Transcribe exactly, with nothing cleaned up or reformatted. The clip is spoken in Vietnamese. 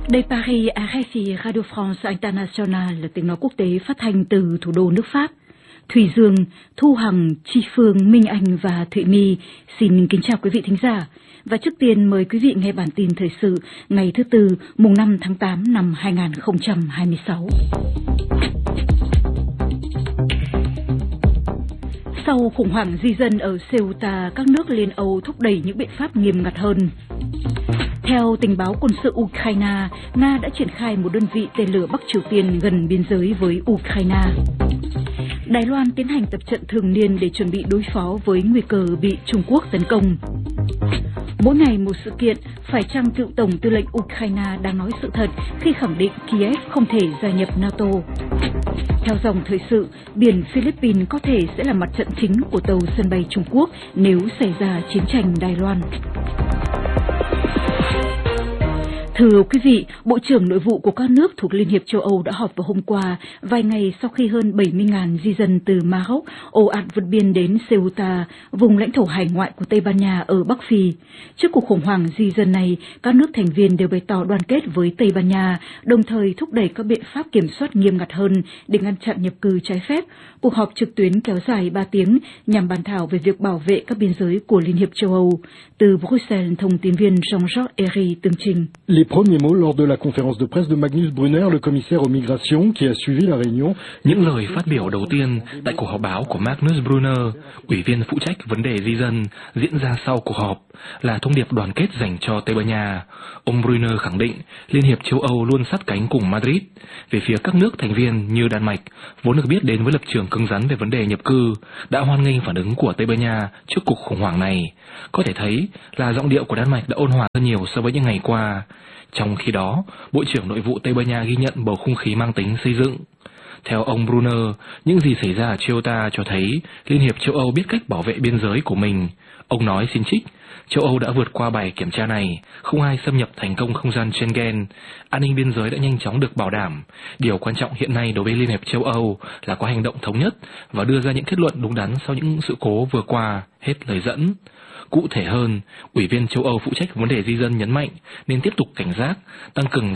Đây Paris, R F I Radio France International là tiếng nói quốc tế phát thanh từ thủ đô nước Pháp. Thùy Dương, Thu Hằng, Chi Phương, Minh Anh và Thụy My xin kính chào quý vị thính giả. Và trước tiên mời quý vị nghe bản tin thời sự ngày thứ Tư, mùng năm tháng tám năm hai nghìn không trăm hai mươi sáu. Sau khủng hoảng di dân ở Ceuta, các nước Liên Âu thúc đẩy những biện pháp nghiêm ngặt hơn. Theo tình báo quân sự Ukraine, Nga đã triển khai một đơn vị tên lửa Bắc Triều Tiên gần biên giới với Ukraine. Đài Loan tiến hành tập trận thường niên để chuẩn bị đối phó với nguy cơ bị Trung Quốc tấn công. Mỗi ngày một sự kiện, phải chăng cựu Tổng tư lệnh Ukraine đang nói sự thật khi khẳng định Kiev không thể gia nhập NATO? Theo dòng thời sự, biển Philippines có thể sẽ là mặt trận chính của tàu sân bay Trung Quốc nếu xảy ra chiến tranh Đài Loan. Thưa quý vị, Bộ trưởng Nội vụ của các nước thuộc Liên hiệp châu Âu đã họp vào hôm qua, vài ngày sau khi hơn bảy mươi nghìn di dân từ Maroc ồ ạt vượt biên đến Ceuta, vùng lãnh thổ hải ngoại của Tây Ban Nha ở Bắc Phi. Trước cuộc khủng hoảng di dân này, các nước thành viên đều bày tỏ đoàn kết với Tây Ban Nha, đồng thời thúc đẩy các biện pháp kiểm soát nghiêm ngặt hơn để ngăn chặn nhập cư trái phép. Cuộc họp trực tuyến kéo dài ba tiếng nhằm bàn thảo về việc bảo vệ các biên giới của Liên hiệp châu Âu. Từ Bruxelles, thông tin viên Jean-Jacques Herry tường trình. Premiers mots lors de la conférence de presse de Magnus Brunner, le commissaire aux migrations, qui a suivi la réunion. Những lời phát biểu đầu tiên tại cuộc họp báo của Magnus Brunner, ủy viên phụ trách vấn đề di dân, diễn ra sau cuộc họp, là thông điệp đoàn kết dành cho Tây Ban Nha. Ông Brunner khẳng định Liên hiệp châu Âu luôn sát cánh cùng Madrid. Về phía các nước thành viên như Đan Mạch, vốn được biết đến với lập trường cứng rắn về vấn đề nhập cư, đã hoan nghênh phản ứng của Tây Ban Nha trước cuộc khủng hoảng này. Có thể thấy là giọng điệu của Đan Mạch đã ôn hòa hơn nhiều so với những ngày qua. Trong khi đó, Bộ trưởng Nội vụ Tây Ban Nha ghi nhận bầu không khí mang tính xây dựng. Theo ông Brunner, những gì xảy ra ở Ceuta cho thấy Liên hiệp châu Âu biết cách bảo vệ biên giới của mình. Ông nói xin trích, châu Âu đã vượt qua bài kiểm tra này, không ai xâm nhập thành công không gian Schengen, an ninh biên giới đã nhanh chóng được bảo đảm. Điều quan trọng hiện nay đối với Liên hiệp châu Âu là có hành động thống nhất và đưa ra những kết luận đúng đắn sau những sự cố vừa qua, hết lời dẫn. Cụ thể hơn, Ủy viên châu Âu phụ trách vấn đề di dân nhấn mạnh nên tiếp tục cảnh giác, tăng cường